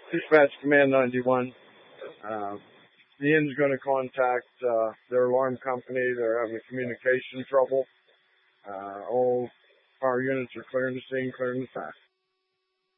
Dispatch Command 91. Uh, the inn's going to contact their alarm company. They're having communication trouble. All power units are clearing the scene, clearing the site.